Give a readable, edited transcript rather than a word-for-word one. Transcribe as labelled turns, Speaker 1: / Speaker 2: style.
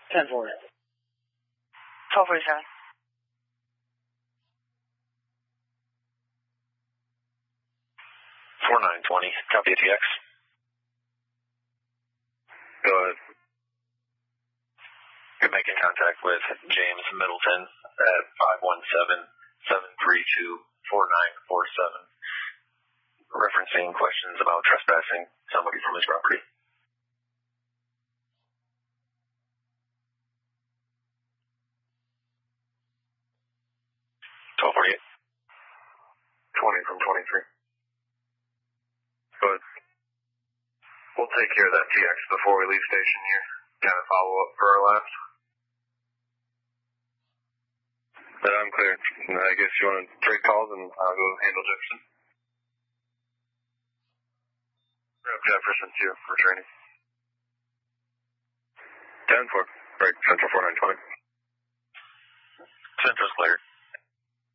Speaker 1: 10-4.
Speaker 2: 1247.
Speaker 3: 4920, copy ATX.
Speaker 4: Go ahead.
Speaker 3: You're making contact with James Middleton at 517-732-4947, referencing questions about trespassing somebody from his property. $1248.
Speaker 4: 20 from 23. Go ahead. We'll take care of that TX before we leave station here. Got a follow-up for our last? I'm clear. I guess you want to trade calls and I'll go handle Jefferson. Rep Jefferson, too, for training. 10-4. Right, Central 4920.
Speaker 3: Central's cleared.